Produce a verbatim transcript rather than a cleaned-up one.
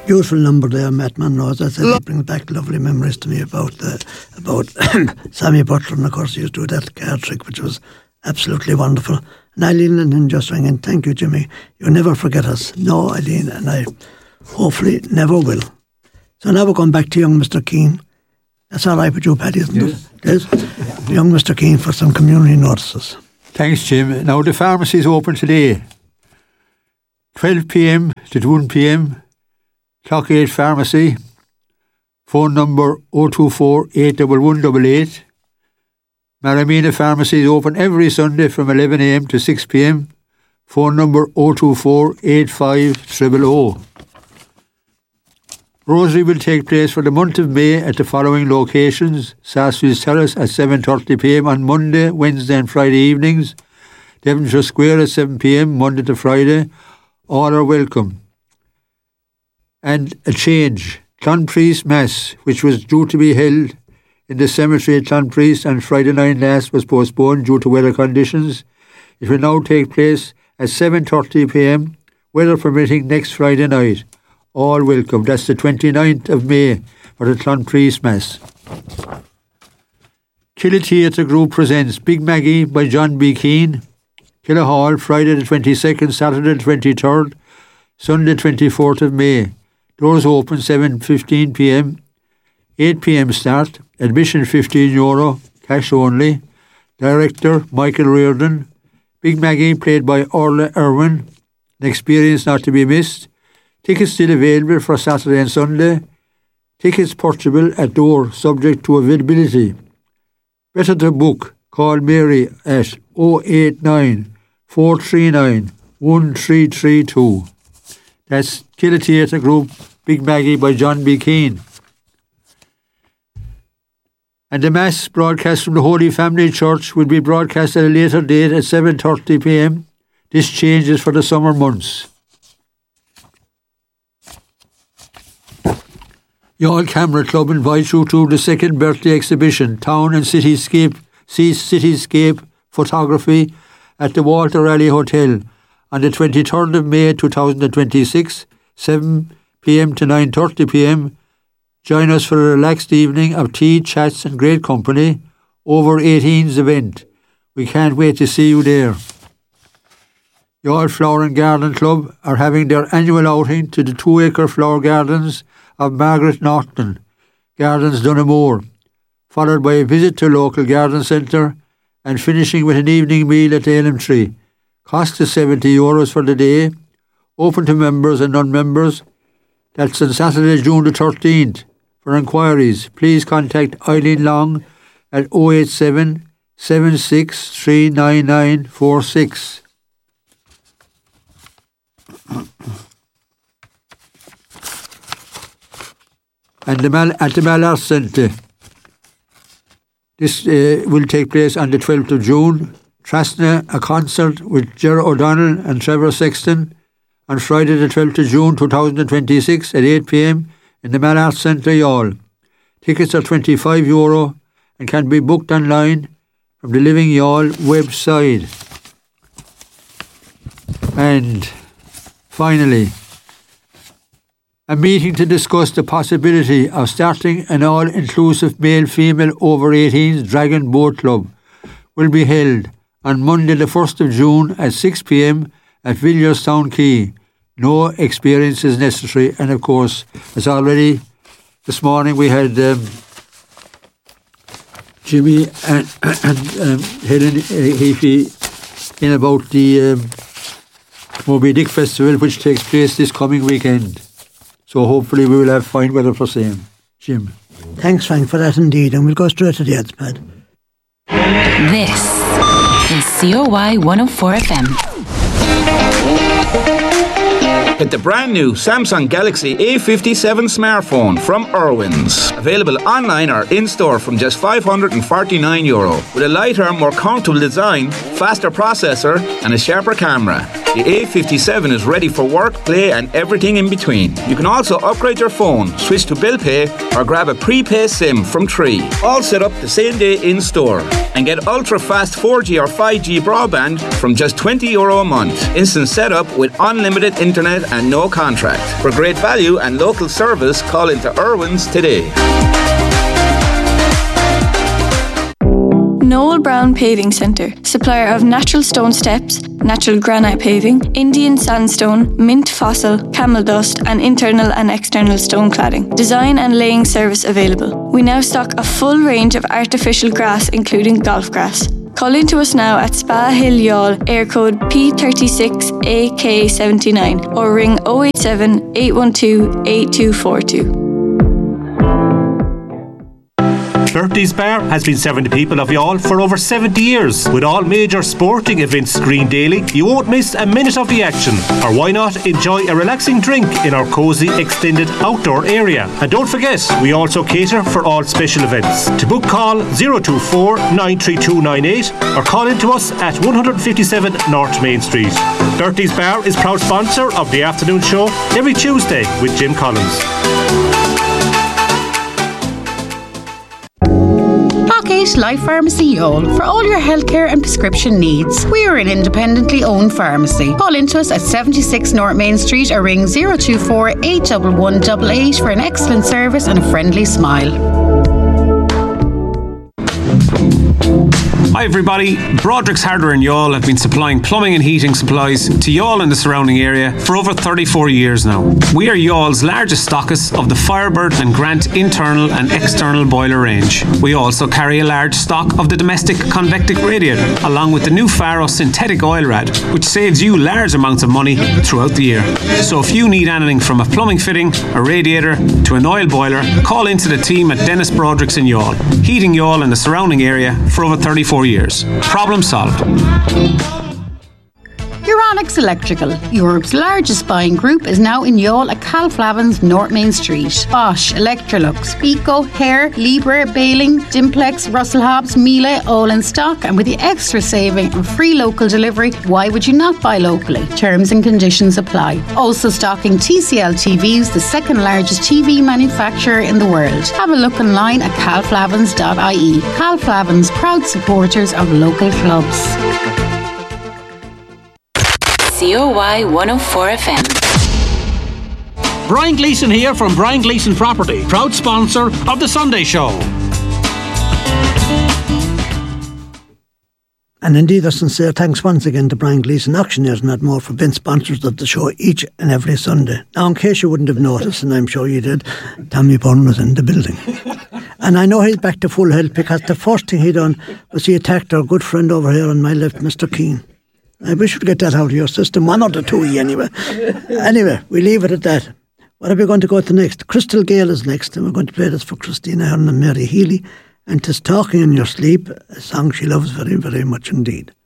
beautiful number there, Matt Monroe's. That Lo- brings back lovely memories to me about the, about Sammy Butler, and of course he used to do that card trick, which was absolutely wonderful. And Eileen and him just ringing, thank you, Jimmy. You never forget us. No, Eileen, and I hopefully never will. So now we're going back to young Mister Keane. That's all right with you, Paddy, isn't yes. it? Yes. Young Mister Keane for some community notices. Thanks, Jim. Now the pharmacy is open today, twelve p.m. to one p.m. Clock eight Pharmacy. Phone number oh two four, eight one one eight eight. Maramina Pharmacy is open every Sunday from eleven a.m. to six p.m. Phone number oh two four, eight five zero zero zero. Rosary will take place for the month of May at the following locations: Sarsfields Terrace at seven thirty p.m. on Monday, Wednesday and Friday evenings, Devonshire Square at seven p.m. Monday to Friday. All are welcome. And a change. Clonpriest Mass, which was due to be held in the cemetery at Clonpriest on Friday night last, was postponed due to weather conditions. It will now take place at seven thirty p.m, weather permitting, next Friday night. All welcome. That's the twenty-ninth of May for the Clonpriest Mass. Killa Theatre Group presents Big Maggie by John B. Keane. Killa Hall, Friday the twenty-second, Saturday the twenty-third, Sunday twenty-fourth of May. Doors open seven fifteen p.m. eight p.m. start. Admission fifteen euro, cash only. Director Michael Reardon. Big Maggie played by Orla Irwin. An experience not to be missed. Tickets still available for Saturday and Sunday. Tickets purchasable at door, subject to availability. Better to book. Call Mary at oh eight nine, four three nine, one three three two. That's Killa Theatre Group, Big Maggie by John B. Keane. And the Mass broadcast from the Holy Family Church will be broadcast at a later date at seven thirty p.m. This changes for the summer months. Youghal Camera Club invites you to the second birthday exhibition, Town and Cityscape, Cityscape Photography at the Walter Raleigh Hotel on the twenty-third of May two thousand twenty-six, seven p.m. to nine thirty p.m. Join us for a relaxed evening of tea, chats and great company. Over eighteens event. We can't wait to see you there. Youghal Flower and Garden Club are having their annual outing to the two-acre flower gardens of Margaret Norton, Gardens Dunamore, followed by a visit to local garden centre and finishing with an evening meal at the Elm Tree. Cost is seventy euros for the day, open to members and non-members. That's on Saturday, June the thirteenth. For inquiries, please contact Eileen Long at oh eight seven, seven six three nine nine four six. And the Mal- at the Mallard Centre, this uh, will take place on the twelfth of June. Trasna, a concert with Ger O'Donnell and Trevor Sexton on Friday the twelfth of June two thousand twenty-six at eight p.m. in the Mallard Centre, Youghal. Tickets are twenty-five euro and can be booked online from the Living Youghal website. And finally, a meeting to discuss the possibility of starting an all-inclusive male-female over eighteens Dragon Boat Club will be held on Monday the first of June at six p.m. at Villiers-Town Quay. No experience is necessary, and of course, as already this morning we had um, Jimmy and, and um, Helen Heafy in about the um, Moby Dick Festival, which takes place this coming weekend. So hopefully we will have fine weather for same. Jim. Thanks, Frank, for that indeed, and we'll go straight to the ads, Pad. This is C O Y one oh four F M. Get the brand new Samsung Galaxy A fifty-seven smartphone from Irwin's. Available online or in-store from just five hundred forty-nine euro. With a lighter, more comfortable design, faster processor and a sharper camera. The A fifty-seven is ready for work, play and everything in between. You can also upgrade your phone, switch to bill pay or grab a prepaid SIM from Tree. All set up the same day in store. And get ultra-fast four G or five G broadband from just twenty euro a month. Instant setup with unlimited internet and no contract. For great value and local service, call into Irwin's today. Noel Brown Paving Centre, supplier of natural stone steps, natural granite paving, Indian sandstone, mint fossil, camel dust and internal and external stone cladding. Design and laying service available. We now stock a full range of artificial grass including golf grass. Call in to us now at Spa Hill Youghal, air code P thirty-six A K seventy-nine or ring oh eight seven, eight one two, eight two four two. Flirty's Bar has been serving the people of Youghal for over seventy years. With all major sporting events screened daily, you won't miss a minute of the action. Or why not enjoy a relaxing drink in our cosy extended outdoor area? And don't forget, we also cater for all special events. To book, call zero two four, nine three two nine eight or call in to us at one fifty-seven North Main Street. Flirty's Bar is proud sponsor of the afternoon show every Tuesday with Jim Collins. Parkgate Life Pharmacy Youghal for all your healthcare and prescription needs. We are an independently owned pharmacy. Call into us at seventy-six North Main Street or ring zero two four, eight one one, eight eight for an excellent service and a friendly smile. Hi everybody, Broderick's Hardware in Youghal have been supplying plumbing and heating supplies to Youghal and the surrounding area for over thirty-four years now. We are Youghall's largest stockist of the Firebird and Grant internal and external boiler range. We also carry a large stock of the domestic convectic radiator, along with the new Faro synthetic oil rad, which saves you large amounts of money throughout the year. So if you need anything from a plumbing fitting, a radiator to an oil boiler, call into the team at Dennis Broderick's in Youghal, heating Youghal and the surrounding area for over thirty-four years. Problem solved. Euronics Electrical, Europe's largest buying group, is now in Youghal at Calflavin's North Main Street. Bosch, Electrolux, Pico, Hare, Libre, Baling, Dimplex, Russell Hobbs, Miele, all in stock, and with the extra saving and free local delivery, why would you not buy locally? Terms and conditions apply. Also stocking T C L T Vs, the second largest T V manufacturer in the world. Have a look online at calflavins dot I E. Calflavins, proud supporters of local clubs. C O Y one oh four F M. Brian Gleeson here from Brian Gleeson Property, proud sponsor of The Sunday Show. And indeed, a sincere thanks once again to Brian Gleeson Auctioneers and More for being sponsors of the show each and every Sunday. Now, in case you wouldn't have noticed, and I'm sure you did, Tommy Bunn was in the building. And I know he's back to full health because the first thing he done was he attacked our good friend over here on my left, Mister Keane. I wish you'd get that out of your system, one or the two anyway. Anyway, we leave it at that. What are we going to go to next? Crystal Gale is next, and we're going to play this for Christina Hearn and Mary Healy. And 'Tis Talking in Your Sleep, a song she loves very, very much indeed.